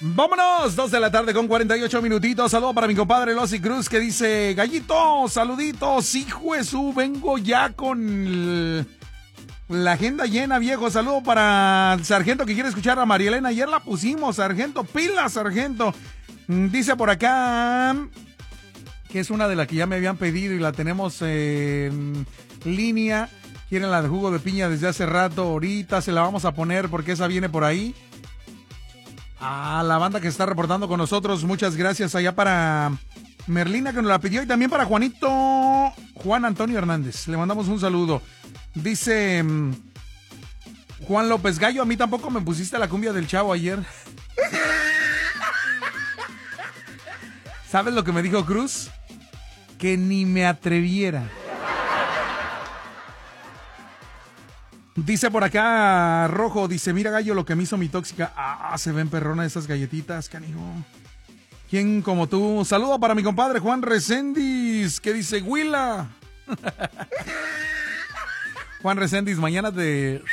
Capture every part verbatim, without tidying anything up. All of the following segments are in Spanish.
Vámonos, dos de la tarde con cuarenta y ocho minutitos. Saludo para mi compadre Losy Cruz que dice: Gallito, saluditos, hijo de su, vengo ya con el... la agenda llena, viejo. Saludo para el sargento que quiere escuchar a María Elena. Ayer la pusimos, sargento, pila, sargento. Dice por acá que es una de las que ya me habían pedido y la tenemos en línea. Quieren la de jugo de piña desde hace rato. Ahorita se la vamos a poner porque esa viene por ahí. A la banda que está reportando con nosotros, muchas gracias allá para Merlina que nos la pidió y también para Juanito, Juan Antonio Hernández. Le mandamos un saludo. Dice Juan López Gallo, a mí tampoco me pusiste la cumbia del Chavo ayer. ¿Sabes lo que me dijo Cruz? Que ni me atreviera. Dice por acá Rojo, dice: mira, Gallo, lo que me hizo mi tóxica. Ah, se ven perronas esas galletitas, canijo. ¿Quién como tú? Saludo para mi compadre Juan Reséndiz, que dice: Huila. Juan Reséndiz, mañana te,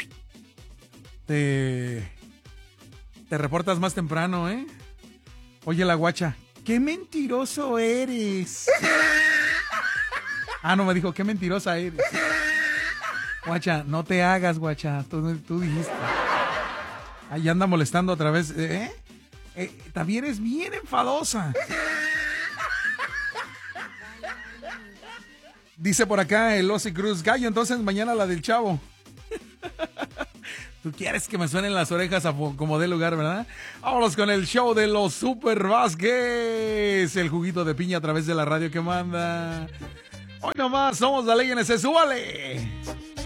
te te reportas más temprano, ¿eh? Oye, la guacha, qué mentiroso eres. Ah, no, me dijo, qué mentirosa eres. Guacha, no te hagas, guacha, tú, tú dijiste. Ahí anda molestando otra vez, ¿eh? eh también eres bien enfadosa. Dice por acá el Losy Cruz: Gallo, entonces mañana la del Chavo. Tú quieres que me suenen las orejas a como dé lugar, ¿verdad? Vámonos con el show de los Super Vázquez. El juguito de piña a través de la radio que manda. Hoy nomás somos la ley en ese, súbale.